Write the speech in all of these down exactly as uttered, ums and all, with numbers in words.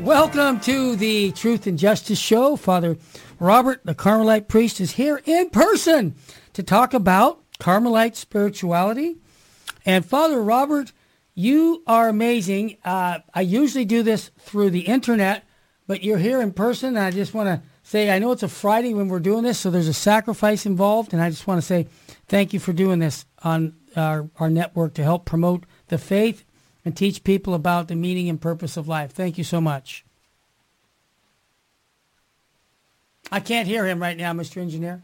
Welcome to the Truth and Justice Show. Father Robert, the Carmelite priest, is here in person to talk about Carmelite spirituality. And Father Robert, you are amazing. Uh, I usually do this through the internet, but you're here in person. And I just want to say, I know it's a Friday when we're doing this, so there's a sacrifice involved. And I just want to say thank you for doing this on our, our network to help promote the faith and teach people about the meaning and purpose of life. Thank you so much. I can't hear him right now, Mister Engineer.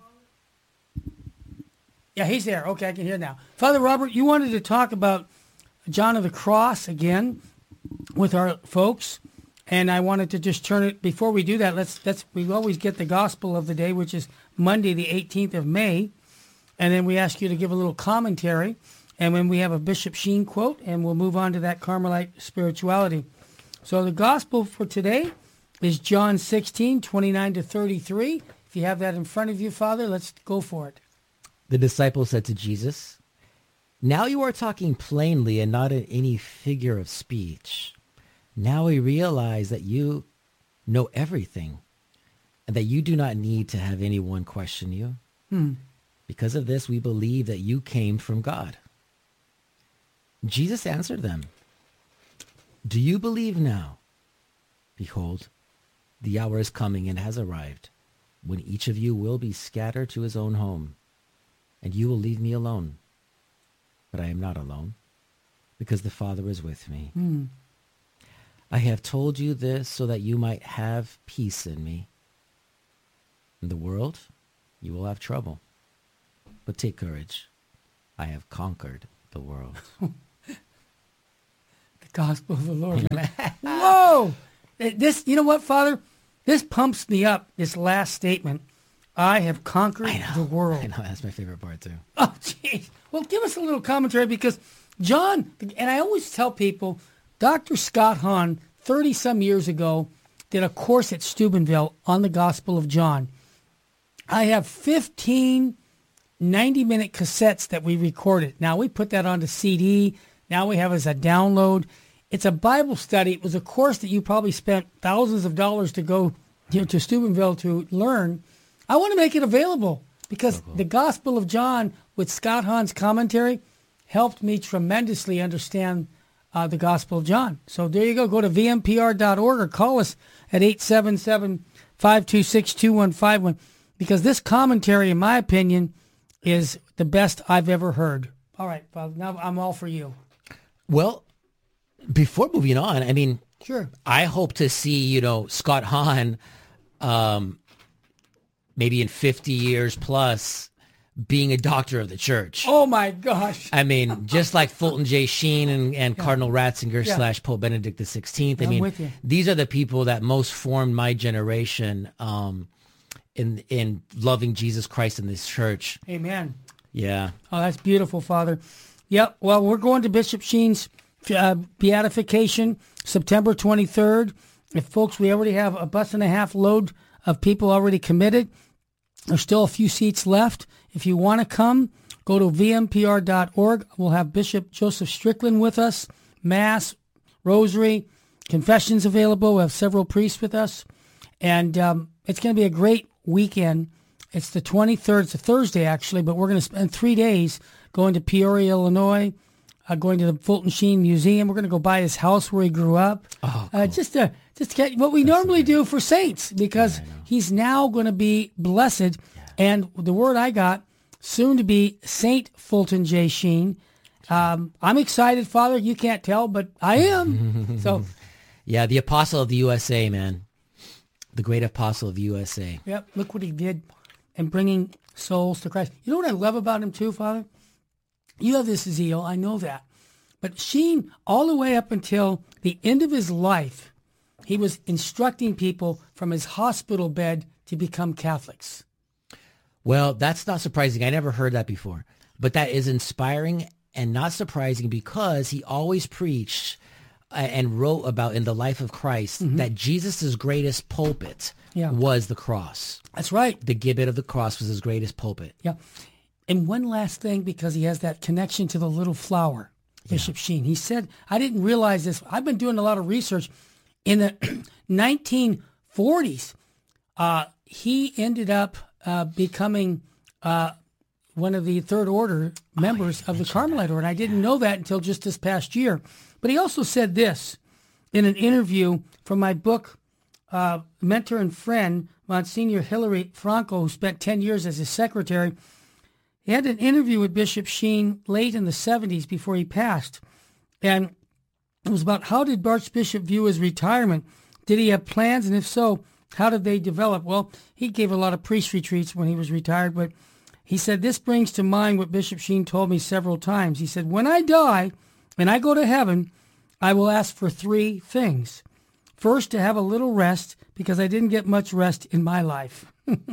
Yeah, he's there. Okay, I can hear now. Father Robert, you wanted to talk about John of the Cross again with our folks, and I wanted to just turn it, before we do that, let's, let's we always get the gospel of the day, which is Monday, the eighteenth of May, and then we ask you to give a little commentary. And when we have a Bishop Sheen quote, and we'll move on to that Carmelite spirituality. So the gospel for today is John sixteen, twenty-nine to thirty-three. If you have that in front of you, Father, let's go for it. The disciples said to Jesus, "Now you are talking plainly and not in any figure of speech. Now we realize that you know everything and that you do not need to have anyone question you. Hmm. Because of this, we believe that you came from God." Jesus answered them, "Do you believe now? Behold, the hour is coming and has arrived when each of you will be scattered to his own home, and you will leave me alone. But I am not alone, because the Father is with me. Mm. I have told you this so that you might have peace in me. In the world, you will have trouble. But take courage. I have conquered the world." Gospel of the Lord. Whoa! This, you know what, Father? This pumps me up, this last statement. I have conquered I know, the world. I know, that's my favorite part too. Oh, jeez. Well, give us a little commentary, because John, and I always tell people, Doctor Scott Hahn, thirty-some years ago, did a course at Steubenville on the Gospel of John. I have fifteen ninety-minute cassettes that we recorded. Now, we put that onto C D. Now we have it as a download. It's a Bible study. It was a course that you probably spent thousands of dollars to go, you know, to Steubenville to learn. I want to make it available because so cool. The Gospel of John with Scott Hahn's commentary helped me tremendously understand uh, the Gospel of John. So there you go. Go to V M P R dot org or call us at eight seven seven, five two six, two one five one, because this commentary, in my opinion, is the best I've ever heard. All right, Father, now I'm all for you. Well, before moving on, I mean, sure. I hope to see, you know, Scott Hahn, um, maybe in fifty years plus, being a doctor of the church. Oh, my gosh. I mean, just like Fulton J. Sheen and, and yeah. Cardinal Ratzinger yeah. slash Pope Benedict the sixteenth. I I'm mean, with you. These are the people that most formed my generation um, in in loving Jesus Christ in this church. Amen. Yeah. Oh, that's beautiful, Father. Yep. Well, we're going to Bishop Sheen's uh, beatification September twenty-third. If folks, we already have a bus and a half load of people already committed. There's still a few seats left. If you want to come, go to V M P R dot org. We'll have Bishop Joseph Strickland with us, Mass, Rosary, confessions available. We have several priests with us. And um, it's going to be a great weekend. It's the twenty-third. It's a Thursday, actually, but we're going to spend three days going to Peoria, Illinois, uh, going to the Fulton Sheen Museum. We're going to go by his house where he grew up. Oh, cool. uh, just to, just to get what we That's normally so do for saints, because yeah, he's now going to be blessed. Yeah. And the word I got, soon to be Saint Fulton J. Sheen. Um, I'm excited, Father. You can't tell, but I am. So, yeah, the apostle of the U S A, man. The great apostle of the U S A. Yep, look what he did in bringing souls to Christ. You know what I love about him too, Father? You have this zeal, I know that. But Sheen, all the way up until the end of his life, he was instructing people from his hospital bed to become Catholics. Well, that's not surprising. I never heard that before. But that is inspiring and not surprising, because he always preached and wrote about in the life of Christ mm-hmm. that Jesus' greatest pulpit yeah. was the cross. That's right. The gibbet of the cross was his greatest pulpit. Yeah. And one last thing, because he has that connection to the little flower, Bishop yeah. Sheen. He said, I didn't realize this. I've been doing a lot of research. In the nineteen forties, uh, he ended up uh, becoming uh, one of the Third Order members oh, of the Carmelite Order. And I didn't yeah. know that until just this past year. But he also said this in an interview from my book, uh, Mentor and Friend, Monsignor Hilary Franco, who spent ten years as his secretary. He had an interview with Bishop Sheen late in the seventies before he passed. And it was about how did Archbishop view his retirement? Did he have plans? And if so, how did they develop? Well, he gave a lot of priest retreats when he was retired, but he said, this brings to mind what Bishop Sheen told me several times. He said, when I die and I go to heaven, I will ask for three things. First, to have a little rest because I didn't get much rest in my life.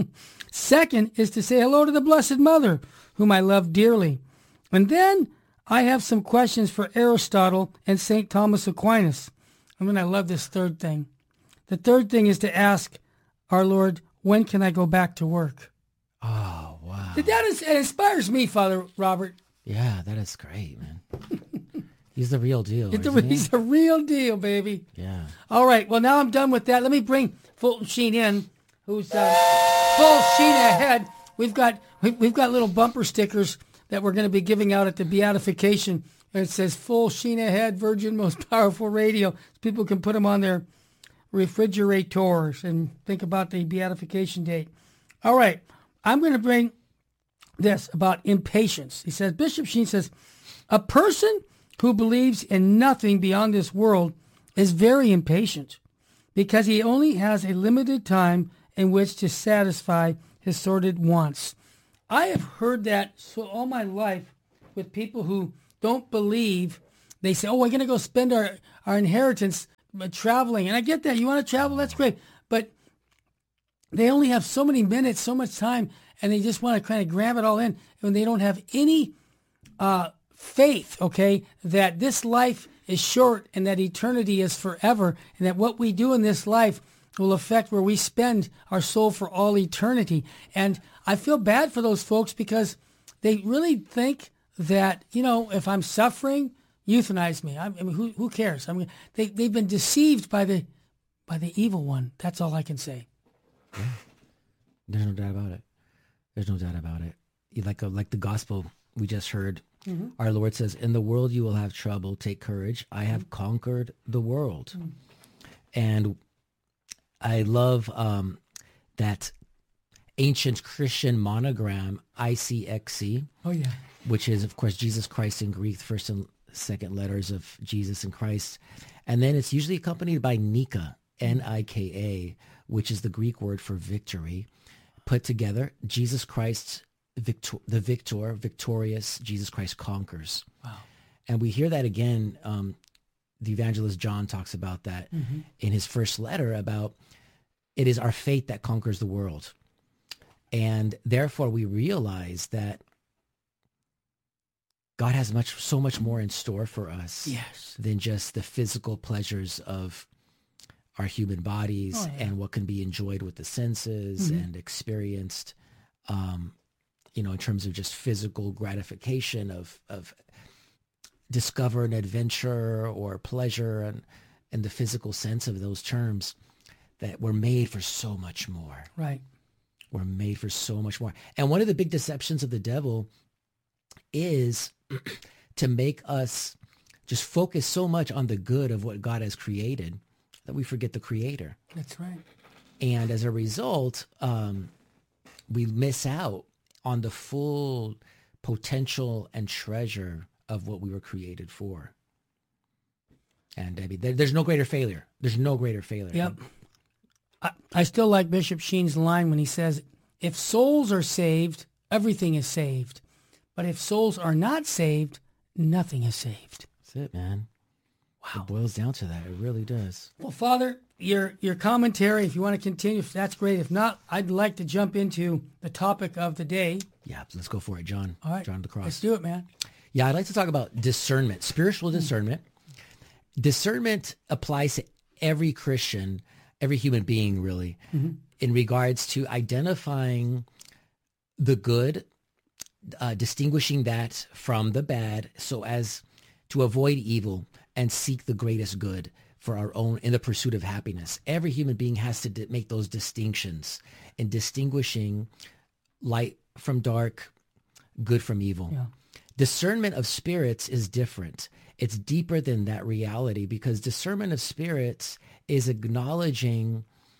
Second is to say hello to the Blessed Mother, whom I love dearly. And then I have some questions for Aristotle and Saint Thomas Aquinas. I mean, I love this third thing. The third thing is to ask our Lord, when can I go back to work? Oh, wow. That is, it inspires me, Father Robert. Yeah, that is great, man. He's the real deal. He's the, he? he's the real deal, baby. Yeah. All right. Well, now I'm done with that. Let me bring Fulton Sheen in, who's uh, full Sheen ahead. We've got we've got little bumper stickers that we're going to be giving out at the beatification. It says full Sheen ahead, Virgin Most Powerful Radio. People can put them on their refrigerators and think about the beatification date. All right. I'm going to bring this about impatience. He says, Bishop Sheen says, a person who believes in nothing beyond this world is very impatient because he only has a limited time in which to satisfy his sordid wants. I have heard that so all my life with people who don't believe. They say, oh, we're going to go spend our, our inheritance traveling. And I get that. You want to travel? That's great. But they only have so many minutes, so much time, and they just want to kind of grab it all in. And they don't have any uh, faith, okay, that this life is short and that eternity is forever, and that what we do in this life will affect where we spend our soul for all eternity. And I feel bad for those folks because they really think that, you know, if I'm suffering, euthanize me. I mean, who who cares? I mean, they they've been deceived by the by the evil one. That's all I can say. Yeah. There's no doubt about it. There's no doubt about it. Like a, like the gospel we just heard, mm-hmm. Our Lord says, "In the world you will have trouble. Take courage. I have mm-hmm. conquered the world." Mm-hmm. And I love um, that ancient Christian monogram, I C X C. Oh yeah. Which is, of course, Jesus Christ in Greek, first and second letters of Jesus and Christ. And then it's usually accompanied by Nika, N I K A, which is the Greek word for victory. Put together, Jesus Christ, victor, the victor, victorious, Jesus Christ conquers. Wow. And we hear that again. Um, the evangelist John talks about that mm-hmm. in his first letter about it is our faith that conquers the world. And therefore we realize that God has much, so much more in store for us yes. than just the physical pleasures of our human bodies oh, yeah. and what can be enjoyed with the senses mm-hmm. and experienced, um, you know, in terms of just physical gratification of, of discover an adventure or pleasure and, and the physical sense of those terms, that we're made for so much more. Right. We're made for so much more. And one of the big deceptions of the devil is to make us just focus so much on the good of what God has created that we forget the creator. That's right. And as a result, um, we miss out on the full potential and treasure of what we were created for. And I mean, there, there's no greater failure. There's no greater failure. Yep. I, I still like Bishop Sheen's line when he says, if souls are saved, everything is saved. But if souls are not saved, nothing is saved. That's it, man. Wow. It boils down to that. It really does. Well, Father, your your commentary, if you want to continue, that's great. If not, I'd like to jump into the topic of the day. Yeah, let's go for it, John. All right. John the Cross. Let's do it, man. Yeah, I'd like to talk about discernment, spiritual discernment. Mm-hmm. Discernment applies to every Christian, every human being, really, mm-hmm. in regards to identifying the good, Uh, distinguishing that from the bad so as to avoid evil and seek the greatest good for our own, in the pursuit of happiness. Every human being has to di- make those distinctions in distinguishing light from dark, good from evil. Yeah. Discernment of spirits is different. It's deeper than that reality, because discernment of spirits is acknowledging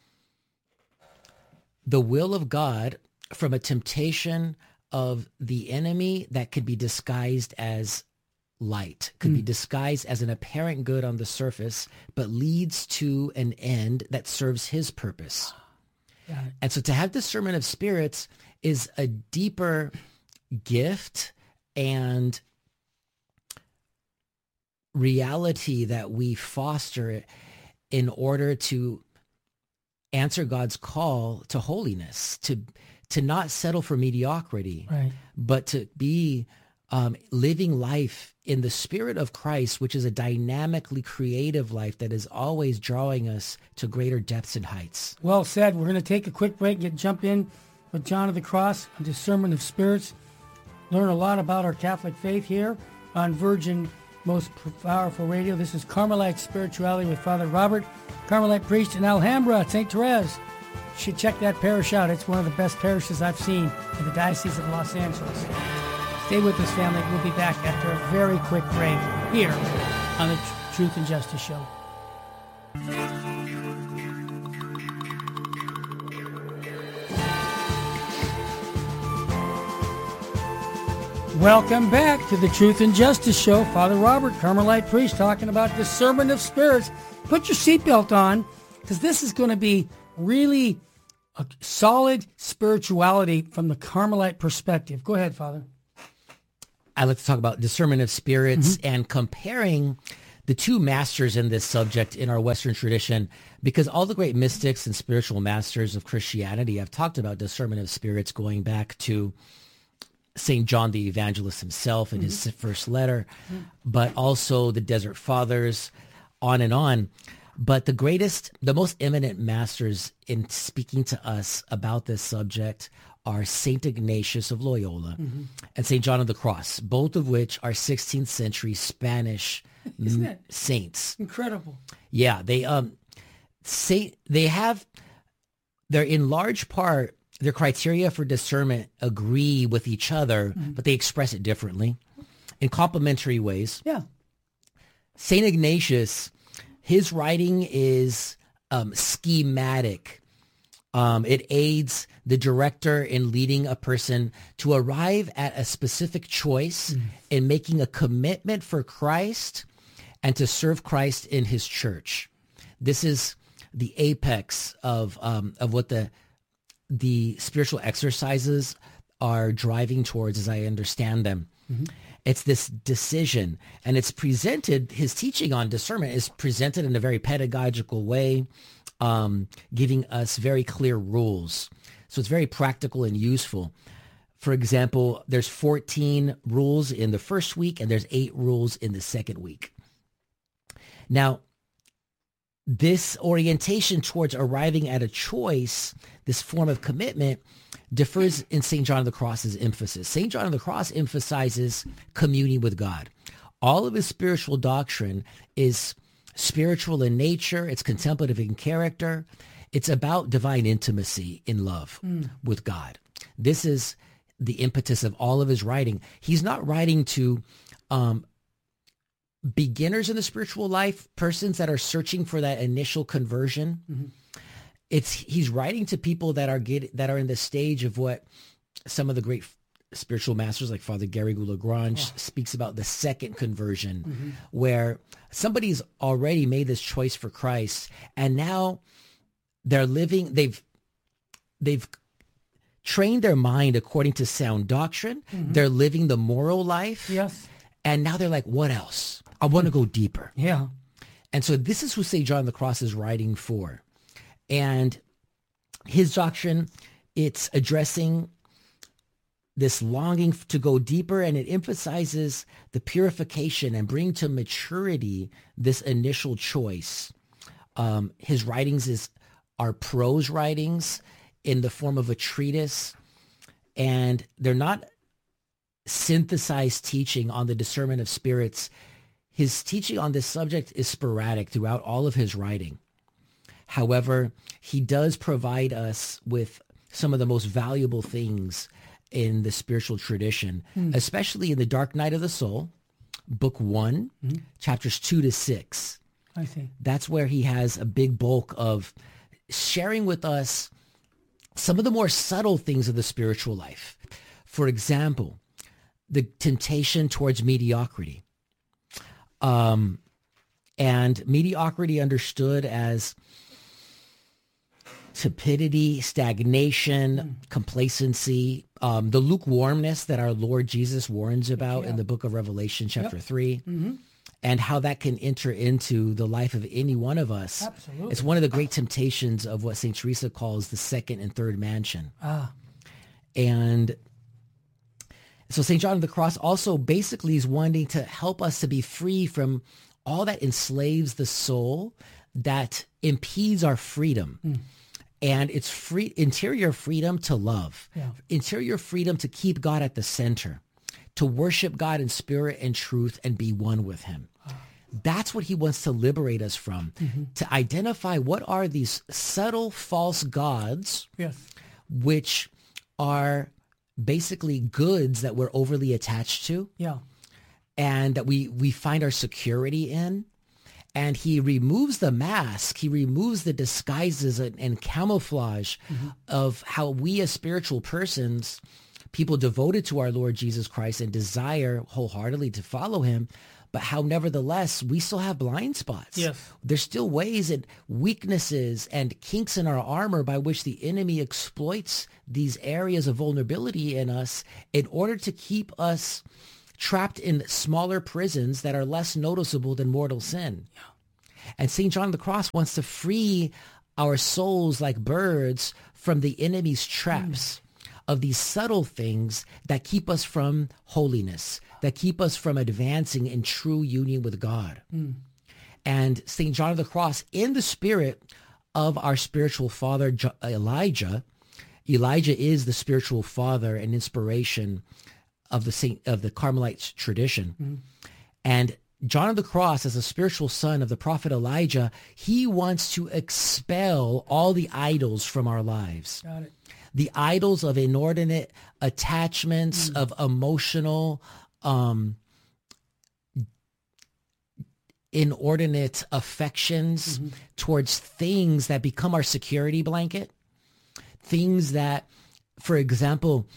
the will of God from a temptation of the enemy that could be disguised as light, could mm. be disguised as an apparent good on the surface, but leads to an end that serves his purpose. Yeah. And so to have discernment of spirits is a deeper gift and reality that we foster in order to answer God's call to holiness, to to not settle for mediocrity, right. but to be um, living life in the Spirit of Christ, which is a dynamically creative life that is always drawing us to greater depths and heights. Well said. We're going to take a quick break, get jump in with John of the Cross on discernment of spirits, learn a lot about our Catholic faith here on Virgin Most Powerful Radio. This is Carmelite Spirituality with Father Robert, Carmelite priest in Alhambra, Saint Therese. You should check that parish out. It's one of the best parishes I've seen in the Diocese of Los Angeles. Stay with us, family. We'll be back after a very quick break here on the Truth and Justice Show. Welcome back to the Truth and Justice Show. Father Robert, Carmelite priest, talking about discernment of spirits. Put your seatbelt on, because this is going to be really a solid spirituality from the Carmelite perspective. Go ahead, Father. I like to talk about discernment of spirits mm-hmm. and comparing the two masters in this subject in our Western tradition, because all the great mystics and spiritual masters of Christianity have talked about discernment of spirits going back to Saint John the Evangelist himself in mm-hmm. his first letter, mm-hmm. but also the Desert Fathers, on and on. But the greatest, the most eminent masters in speaking to us about this subject are Saint Ignatius of Loyola mm-hmm. and Saint John of the Cross, both of which are sixteenth century Spanish m- saints. Incredible. Yeah, they um, Saint they have, they're in large part, their criteria for discernment agree with each other, mm-hmm. but they express it differently in complementary ways. Yeah. Saint Ignatius, his writing is um, schematic. Um, it aids the director in leading a person to arrive at a specific choice mm. in making a commitment for Christ and to serve Christ in his church. This is the apex of um, of what the the spiritual exercises are driving towards, as I understand them. Mm-hmm. It's this decision, and it's presented, his teaching on discernment is presented in a very pedagogical way, um, giving us very clear rules. So it's very practical and useful. For example, there's fourteen rules in the first week, and there's eight rules in the second week. Now, this orientation towards arriving at a choice, this form of commitment, differs in Saint John of the Cross's emphasis. Saint John of the Cross emphasizes communing with God. All of his spiritual doctrine is spiritual in nature. It's contemplative in character. It's about divine intimacy in love mm. with God. This is the impetus of all of his writing. He's not writing to um, beginners in the spiritual life, persons that are searching for that initial conversion. Mm-hmm. It's he's writing to people that are get, that are in the stage of what some of the great spiritual masters like Father Garrigou-Lagrange oh. speaks about, the second conversion, mm-hmm. where somebody's already made this choice for Christ, and now they're living. They've they've trained their mind according to sound doctrine. Mm-hmm. They're living the moral life. Yes, and now they're like, what else? I want to go deeper. Yeah, and so this is who Saint John of the Cross is writing for. And his doctrine, it's addressing this longing to go deeper, and it emphasizes the purification and bring to maturity this initial choice. Um, his writings is are prose writings in the form of a treatise, and they're not synthesized teaching on the discernment of spirits. his teaching on this subject is sporadic throughout all of his writing. However, he does provide us with some of the most valuable things in the spiritual tradition, mm. especially in the Dark Night of the Soul, book one, mm-hmm. chapters two to six. I see. That's where he has a big bulk of sharing with us some of the more subtle things of the spiritual life. For example, the temptation towards mediocrity. Um, and mediocrity understood as tepidity, stagnation, mm. complacency, um, the lukewarmness that our Lord Jesus warns about yeah. in the book of Revelation, chapter yep. three, mm-hmm. and how that can enter into the life of any one of us. Absolutely. It's one of the great temptations of what Saint Teresa calls the second and third mansion. Ah. And so Saint John of the Cross also basically is wanting to help us to be free from all that enslaves the soul, that impedes our freedom. Mm. And it's free, interior freedom to love, yeah. interior freedom to keep God at the center, to worship God in spirit and truth and be one with him. Oh. That's what he wants to liberate us from, mm-hmm. to identify what are these subtle false gods, yes. which are basically goods that we're overly attached to, yeah. and that we, we find our security in. And he removes the mask, he removes the disguises and, and camouflage mm-hmm. of how we as spiritual persons, people devoted to our Lord Jesus Christ and desire wholeheartedly to follow him, but how nevertheless we still have blind spots. Yes. There's still ways and weaknesses and kinks in our armor by which the enemy exploits these areas of vulnerability in us in order to keep us trapped in smaller prisons that are less noticeable than mortal sin. Yeah. And Saint John of the Cross wants to free our souls like birds from the enemy's traps mm. of these subtle things that keep us from holiness, that keep us from advancing in true union with God. Mm. And Saint John of the Cross, in the spirit of our spiritual father, Elijah, Elijah is the spiritual father and inspiration of the Saint of the Carmelite tradition. Mm-hmm. And John of the Cross, as a spiritual son of the prophet Elijah, he wants to expel all the idols from our lives. Got it. The idols of inordinate attachments, mm. of emotional, um, inordinate affections mm-hmm. towards things that become our security blanket. Things that, for example,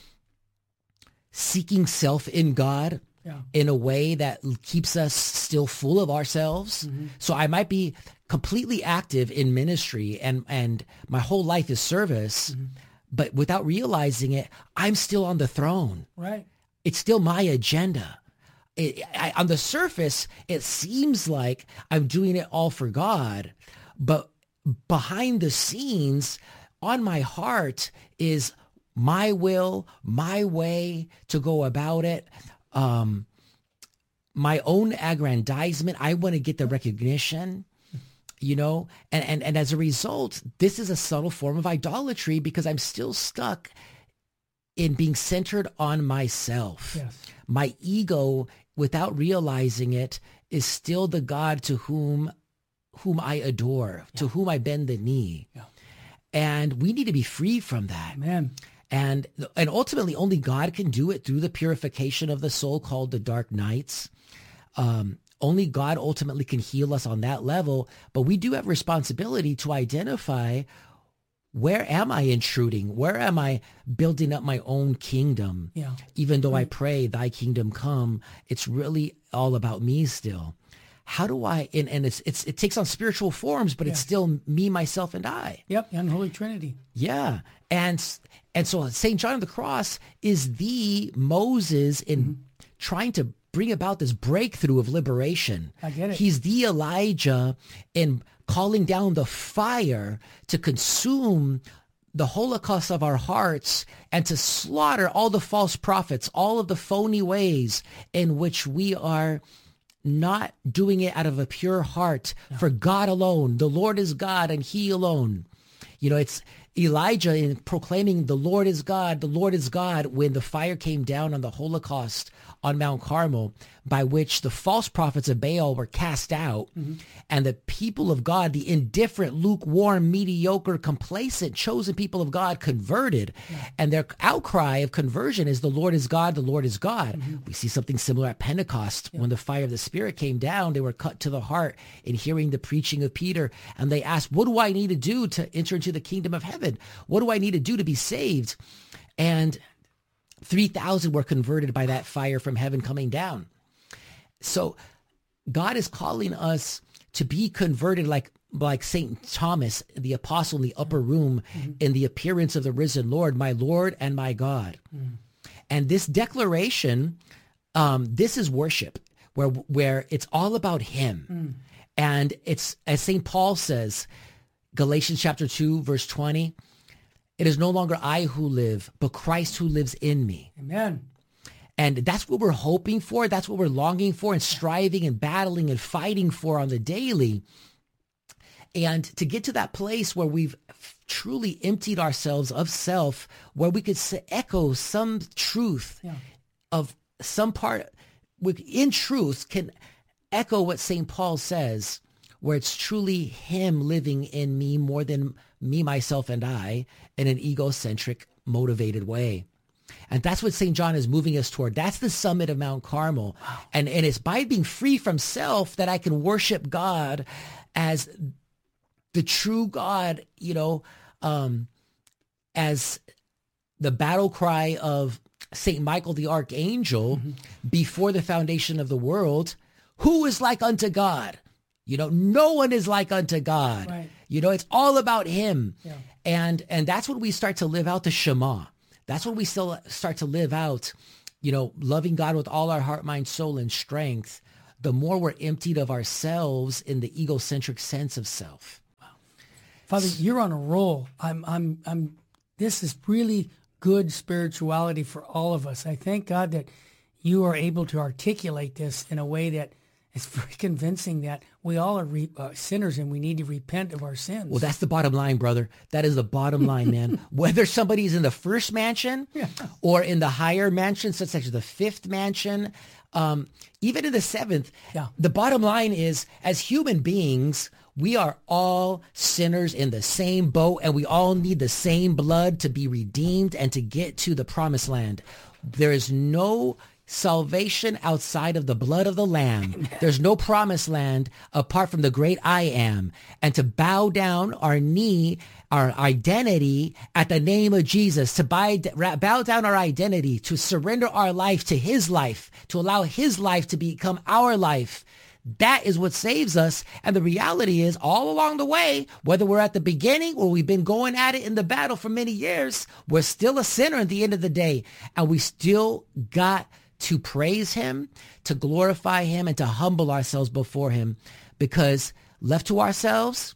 seeking self in God yeah. in a way that keeps us still full of ourselves. Mm-hmm. So I might be completely active in ministry and, and my whole life is service, mm-hmm. but without realizing it, I'm still on the throne. Right. It's still my agenda. It, I, on the surface, it seems like I'm doing it all for God, but behind the scenes, on my heart is my will, my way to go about it, um, my own aggrandizement. I want to get the recognition, you know, and, and, and as a result, this is a subtle form of idolatry because I'm still stuck in being centered on myself. Yes. My ego, without realizing it, is still the God to whom whom I adore, yeah. to whom I bend the knee. Yeah. And we need to be free from that. Amen. And and ultimately, only God can do it through the purification of the soul called the dark nights. Um, only God ultimately can heal us on that level. But we do have responsibility to identify, where am I intruding? Where am I building up my own kingdom? Yeah. Even though right. I pray, thy kingdom come, it's really all about me still. How do I, and, and it's, it's, it takes on spiritual forms, but yeah. it's still me, myself, and I. Yep, the unholy Trinity. Yeah. And and so Saint John of the Cross is the Moses in mm-hmm. trying to bring about this breakthrough of liberation. I get it. He's the Elijah in calling down the fire to consume the holocaust of our hearts and to slaughter all the false prophets, all of the phony ways in which we are not doing it out of a pure heart no. for God alone. The Lord is God and he alone. You know, it's Elijah, in proclaiming the Lord is God, the Lord is God, when the fire came down on the Holocaust on Mount Carmel, by which the false prophets of Baal were cast out, mm-hmm. and the people of God, the indifferent, lukewarm, mediocre, complacent, chosen people of God converted. Yeah. And their outcry of conversion is the Lord is God, the Lord is God. Mm-hmm. We see something similar at Pentecost. Yeah. When the fire of the Spirit came down, they were cut to the heart in hearing the preaching of Peter. And they asked, what do I need to do to enter into the kingdom of heaven? What do I need to do to be saved? And three thousand were converted by that fire from heaven coming down. So God is calling us to be converted like like Saint Thomas, the apostle in the upper room, mm-hmm. in the appearance of the risen Lord, my Lord and my God. Mm. And this declaration, um, this is worship, where where it's all about him. Mm. And it's, as Saint Paul says, Galatians chapter two, verse twenty, it is no longer I who live, but Christ who lives in me. Amen. And that's what we're hoping for. That's what we're longing for and striving and battling and fighting for on the daily. And to get to that place where we've truly emptied ourselves of self, where we could echo some truth yeah. of some part, in truth, can echo what Saint Paul says, where it's truly him living in me more than me, myself, and I in an egocentric, motivated way. And that's what Saint John is moving us toward. That's the summit of Mount Carmel. Wow. And, and it's by being free from self that I can worship God as the true God, you know, um, as the battle cry of Saint Michael the Archangel mm-hmm. before the foundation of the world, who is like unto God? You know, no one is like unto God. Right. You know, it's all about him. Yeah. And and that's when we start to live out the Shema. That's when we still start to live out, you know, loving God with all our heart, mind, soul, and strength. The more we're emptied of ourselves in the egocentric sense of self. Wow. Father, you're on a roll. I'm I'm I'm this is really good spirituality for all of us. I thank God that you are able to articulate this in a way that it's very convincing that we all are re- uh, sinners and we need to repent of our sins. Well, that's the bottom line, brother. That is the bottom line, man. Whether somebody's in the first mansion yeah. or in the higher mansion, such as the fifth mansion, um, even in the seventh, yeah. the bottom line is, as human beings, we are all sinners in the same boat, and we all need the same blood to be redeemed and to get to the promised land. There is no salvation outside of the blood of the Lamb. Amen. There's no promised land apart from the great I am. And to bow down our knee, our identity at the name of Jesus, to buy, bow down our identity, to surrender our life to his life, to allow his life to become our life. That is what saves us. And the reality is, all along the way, whether we're at the beginning or we've been going at it in the battle for many years, we're still a sinner at the end of the day. And we still got to praise him, to glorify him, and to humble ourselves before him. Because left to ourselves,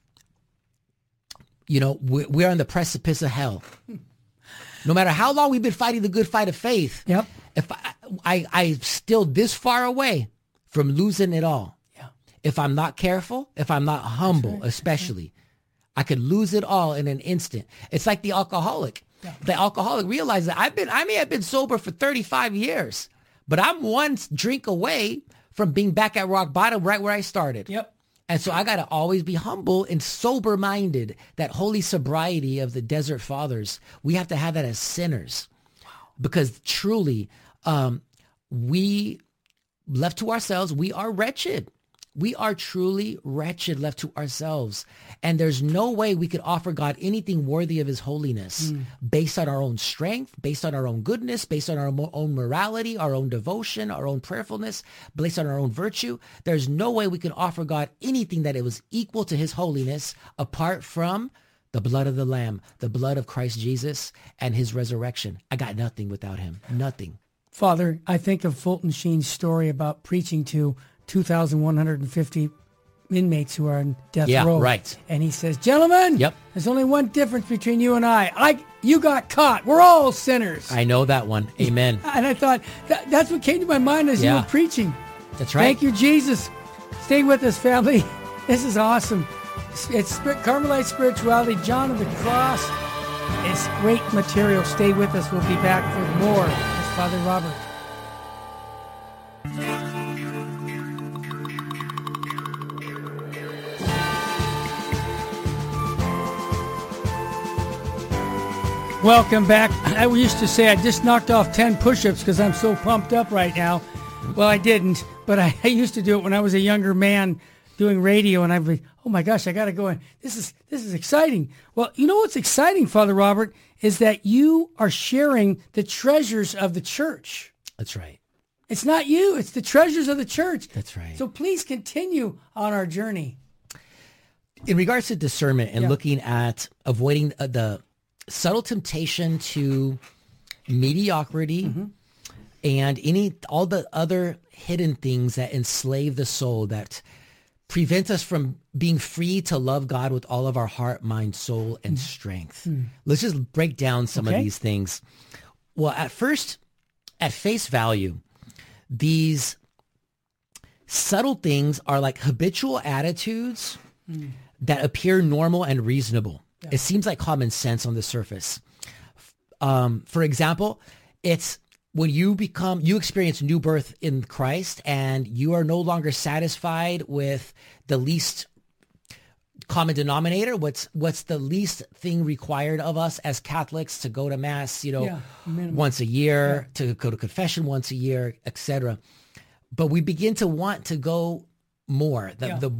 you know, we're on the precipice of hell. No matter how long we've been fighting the good fight of faith, yep. if I, I, I'm still this far away from losing it all. Yeah. If I'm not careful, if I'm not humble, right. especially, right. I could lose it all in an instant. It's like the alcoholic. Yeah. The alcoholic realizes that I've been, I may have been sober for thirty-five years, but I'm one drink away from being back at rock bottom right where I started. Yep. And so I got to always be humble and sober-minded, that holy sobriety of the Desert Fathers. We have to have that as sinners. Wow. Because truly, um, we, left to ourselves, we are wretched. We are truly wretched left to ourselves. And there's no way we could offer God anything worthy of his holiness mm. based on our own strength, based on our own goodness, based on our own morality, our own devotion, our own prayerfulness, based on our own virtue. There's no way we can offer God anything that it was equal to his holiness apart from the blood of the Lamb, the blood of Christ Jesus, and his resurrection. I got nothing without him. Nothing. Father, I think of Fulton Sheen's story about preaching to two thousand one hundred fifty inmates who are on death yeah, row. Right. And he says, gentlemen, yep. there's only one difference between you and I. I, you got caught. We're all sinners. I know that one. Amen. And I thought, that, that's what came to my mind as yeah. you were preaching. That's right. Thank you, Jesus. Stay with us, family. This is awesome. It's Carmelite Spirituality, John of the Cross. It's great material. Stay with us. We'll be back with more. It's Father Robert. Welcome back. I used to say I just knocked off ten push-ups because I'm so pumped up right now. Well, I didn't, but I, I used to do it when I was a younger man doing radio, and I'd be, oh my gosh, I got to go in. This is this is exciting. Well, you know what's exciting, Father Robert, is that you are sharing the treasures of the church. That's right. It's not you. It's the treasures of the church. That's right. So please continue on our journey. In regards to discernment and Yeah. looking at avoiding uh, the subtle temptation to mediocrity Mm-hmm. and any all the other hidden things that enslave the soul, that prevent us from being free to love God with all of our heart, mind, soul, and strength. Let's just break down some Okay. of these things. Well, at first, at face value, these subtle things are like habitual attitudes that appear normal and reasonable. It seems like common sense on the surface. Um, for example, it's when you become, you experience new birth in Christ and you are no longer satisfied with the least common denominator. What's what's the least thing required of us as Catholics to go to Mass, you know, Yeah, minimum. once a year, to go to confession once a year, et cetera. But we begin to want to go more. The, Yeah. the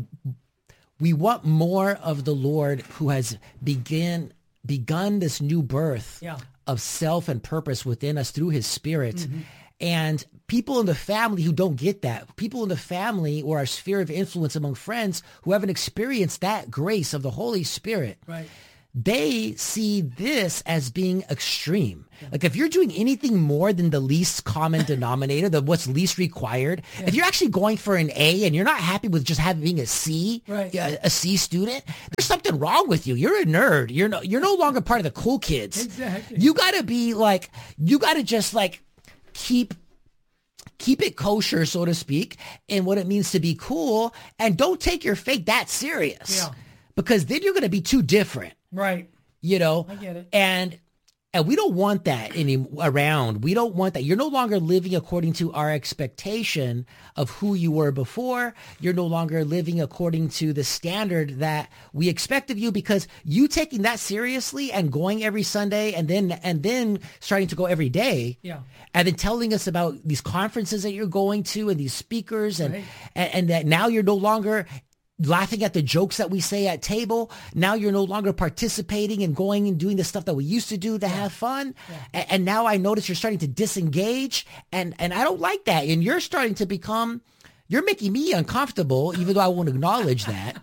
we want more of the Lord who has begin begun this new birth Yeah. of self and purpose within us through his Spirit. Mm-hmm. And people in the family who don't get that, people in the family or our sphere of influence among friends who haven't experienced that grace of the Holy Spirit, Right. they see this as being extreme. Like if you're doing anything more than the least common denominator, the what's least required, if you're actually going for an A and you're not happy with just having being a C, Right. a, a C student, there's something wrong with you. You're a nerd. You're no, you're no longer part of the cool kids. Exactly. You got to be like, you got to just like keep keep it kosher, so to speak, in what it means to be cool, and don't take your faith that serious. Yeah. Because then you're going to be too different. Right. You know, I get it. and and we don't want that any around. We don't want that. You're no longer living according to our expectation of who you were before. You're no longer living according to the standard that we expect of you, because you taking that seriously and going every Sunday and then and then starting to go every day. Yeah. And then telling us about these conferences that you're going to and these speakers and, Right. and, and that now you're no longer laughing at the jokes that we say at table. Now you're no longer participating and going and doing the stuff that we used to do to have fun. And, and now I notice you're starting to disengage, and, and I don't like that. And you're starting to become, you're making me uncomfortable, even though I won't acknowledge that.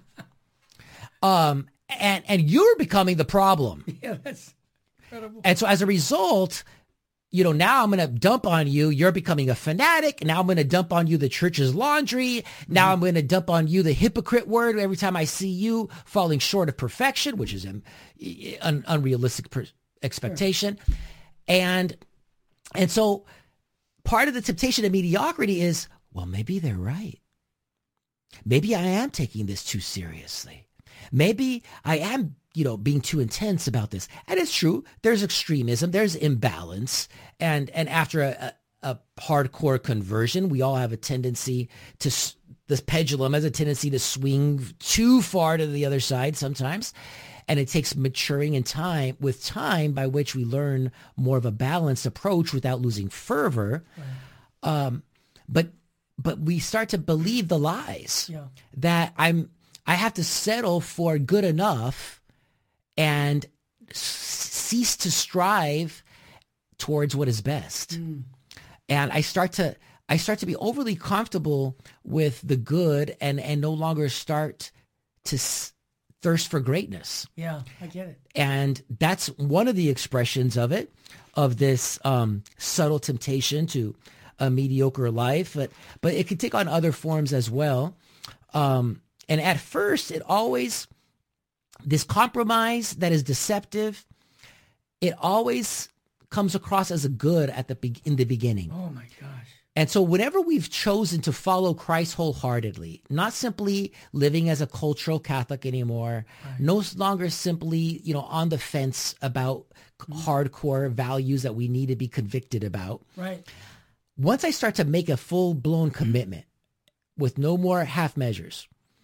Um, and, and you're becoming the problem. Yeah, that's incredible. And so as a result, you know, now I'm going to dump on you. You're becoming a fanatic. Now I'm going to dump on you the church's laundry. Now I'm going to dump on you the hypocrite word every time I see you falling short of perfection, which is an un- unrealistic per- expectation. And, and so part of the temptation of mediocrity is, well, maybe they're right. Maybe I am taking this too seriously. Maybe I am, you know, being too intense about this. And it's true. There's extremism. There's imbalance. And and after a, a, a hardcore conversion, we all have a tendency to, s- this pendulum has a tendency to swing too far to the other side sometimes. And it takes maturing in time, with time, by which we learn more of a balanced approach without losing fervor. Um, but but we start to believe the lies Yeah. that I'm I have to settle for good enough and s- cease to strive towards what is best. And I start to I start to be overly comfortable with the good, and and no longer start to s- thirst for greatness. Yeah, I get it. And that's one of the expressions of it, of this um, subtle temptation to a mediocre life. But but it can take on other forms as well. Um, and at first, it always, this compromise that is deceptive, it always comes across as a good at the be- in the beginning. Oh my gosh. And so whenever we've chosen to follow Christ wholeheartedly, not simply living as a cultural Catholic anymore, right. no longer simply, you know, on the fence about mm-hmm. hardcore values that we need to be convicted about. Right. Once I start to make a full-blown commitment with no more half measures,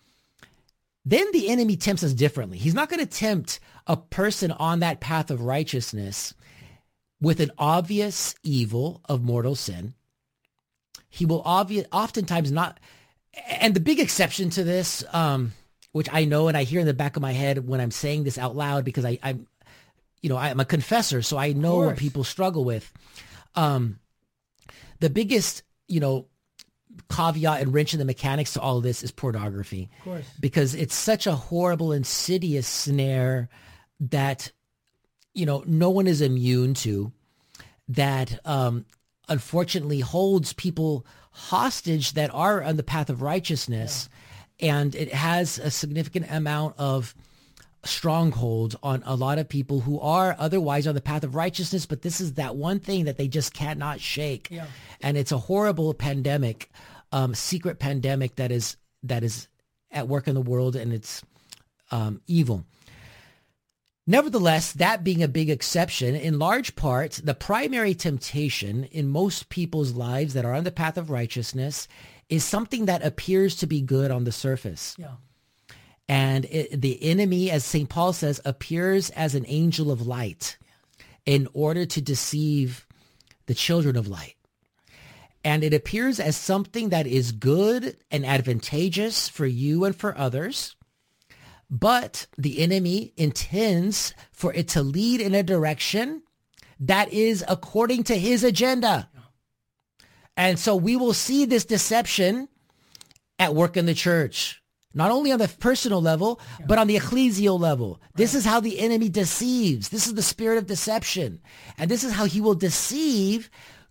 then the enemy tempts us differently. He's not going to tempt a person on that path of righteousness with an obvious evil of mortal sin. He will obvious, oftentimes not, and the big exception to this, um, which I know and I hear in the back of my head when I'm saying this out loud, because I, I'm, you know, I'm a confessor, so I know what people struggle with. Um, the biggest, you know, caveat and wrench in the mechanics to all of this is pornography. Of course. Because it's such a horrible, insidious snare that, you know, no one is immune to, that um, unfortunately holds people hostage that are on the path of righteousness. Yeah. And it has a significant amount of stronghold on a lot of people who are otherwise on the path of righteousness, but this is that one thing that they just cannot shake. Yeah. And it's a horrible pandemic, um, secret pandemic that is that is at work in the world, and it's um, evil. Nevertheless, that being a big exception, in large part, the primary temptation in most people's lives that are on the path of righteousness is something that appears to be good on the surface. Yeah. And it, the enemy, as Saint Paul says, appears as an angel of light in order to deceive the children of light. And it appears as something that is good and advantageous for you and for others. But the enemy intends for it to lead in a direction that is according to his agenda. And so we will see this deception at work in the church. Not only on the personal level, yeah. but on the ecclesial level. Right. This is how the enemy deceives. This is the spirit of deception. And this is how he will deceive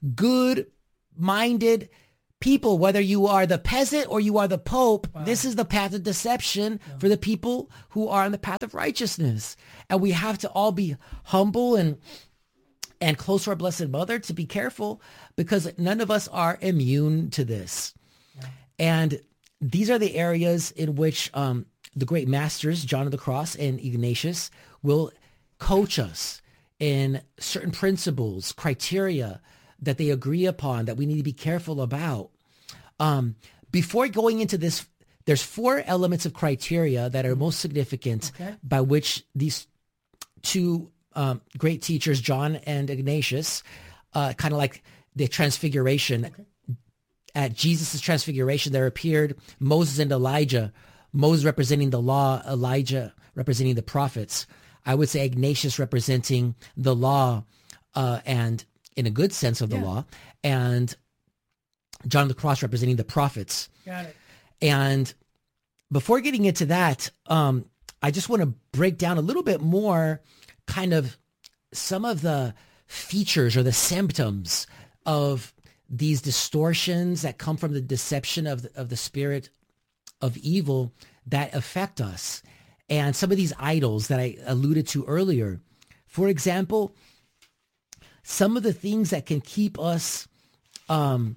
good-minded people, whether you are the peasant or you are the pope. Wow. This is the path of deception yeah. for the people who are on the path of righteousness. And we have to all be humble and and close to our Blessed Mother to be careful, because none of us are immune to this. Yeah. And these are the areas in which um, the great masters, John of the Cross and Ignatius, will coach us in certain principles, criteria that they agree upon that we need to be careful about. Um, before going into this, there's four elements of criteria that are most significant okay. by which these two um, great teachers, John and Ignatius, uh, kind of like the transfiguration, okay. At Jesus' transfiguration, there appeared Moses and Elijah, Moses representing the law, Elijah representing the prophets. I would say Ignatius representing the law, uh, and in a good sense of the yeah. law, and John of the Cross representing the prophets. Got it. And before getting into that, um, I just want to break down a little bit more kind of some of the features or the symptoms of these distortions that come from the deception of the, of the spirit of evil that affect us. And some of these idols that I alluded to earlier. For example, some of the things that can keep us um,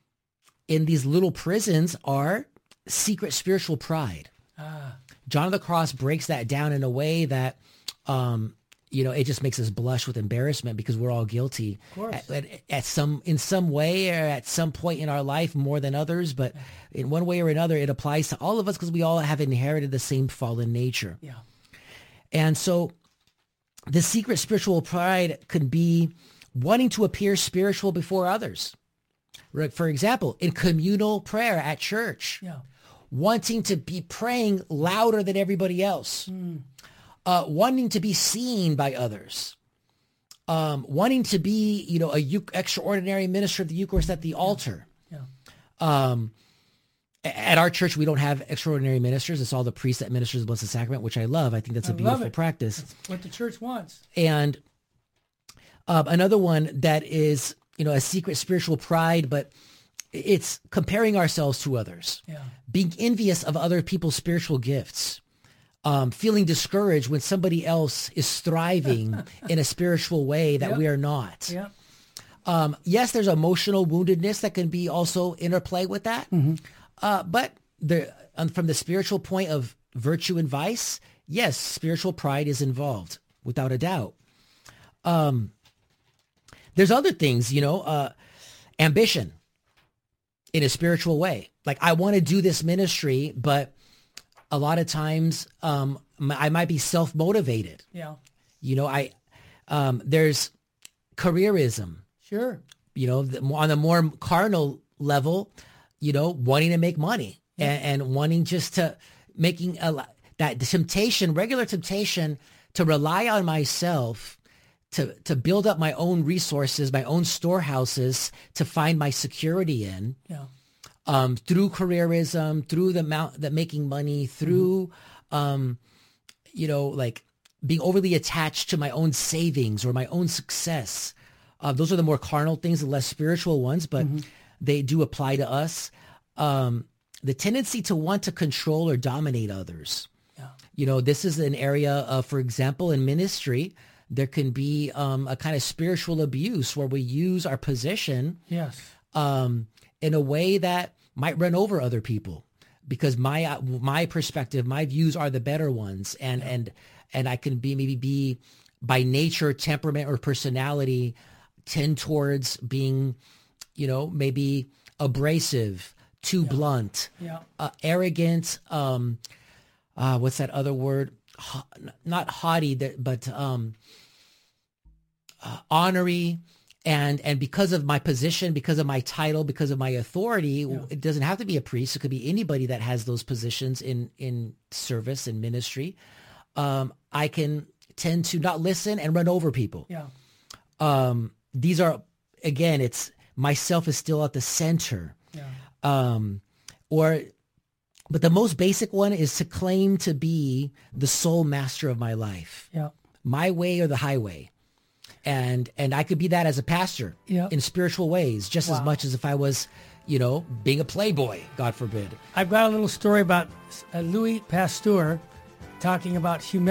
in these little prisons are secret spiritual pride. Ah. John of the Cross breaks that down in a way that um, you know, it just makes us blush with embarrassment, because we're all guilty at, at, at some, in some way or at some point in our life more than others. But in one way or another, it applies to all of us because we all have inherited the same fallen nature. Yeah. And so the secret spiritual pride could be wanting to appear spiritual before others. For example, in communal prayer at church, yeah. wanting to be praying louder than everybody else. Mm. Uh, wanting to be seen by others, um, wanting to be, you know, a u- extraordinary minister of the Eucharist at the altar. Yeah. Um, at our church, we don't have extraordinary ministers. It's all the priest that ministers the Blessed Sacrament, which I love. I think that's a I beautiful practice. That's what the church wants. And uh, another one that is, you know, a secret spiritual pride, but it's comparing ourselves to others, yeah. being envious of other people's spiritual gifts. Um, feeling discouraged when somebody else is thriving in a spiritual way that yep. we are not. Yep. Um, yes, there's emotional woundedness that can be also interplay with that. Mm-hmm. Uh, but the, um, from the spiritual point of virtue and vice, yes, spiritual pride is involved without a doubt. Um, there's other things, you know, uh, ambition in a spiritual way. Like, I want to do this ministry, but a lot of times um, I might be self-motivated. Yeah. You know, I um, there's careerism. Sure. You know, the, on the more carnal level, you know, wanting to make money Yeah. and, and wanting just to making a lot- that temptation, regular temptation to rely on myself to to build up my own resources, my own storehouses to find my security in. Yeah. Um, through careerism, through the amount that making money, through, mm-hmm. um, you know, like being overly attached to my own savings or my own success. Uh, those are the more carnal things, the less spiritual ones, but mm-hmm. they do apply to us. Um, the tendency to want to control or dominate others. Yeah. You know, this is an area of, for example, in ministry, there can be um, a kind of spiritual abuse where we use our position. Yes. Um, in a way that might run over other people because my uh, my perspective, my views are the better ones. And, yeah. and, and I can be maybe be by nature, temperament or personality tend towards being, you know, maybe abrasive, too yeah. blunt, yeah. uh, arrogant. Um, uh, what's that other word? Ha- not haughty, but um, uh, honorary. And and because of my position, because of my title, because of my authority, yeah. it doesn't have to be a priest. It could be anybody that has those positions in, in service and ministry. Um, I can tend to not listen and run over people. Yeah. Um, these are, again, it's myself is still at the center. Yeah. Um, or, but the most basic one is to claim to be the sole master of my life. Yeah. My way or the highway. And and I could be that as a pastor yeah. in spiritual ways, just wow. as much as if I was, you know, being a playboy, God forbid. I've got a little story about uh, Louis Pasteur talking about humility.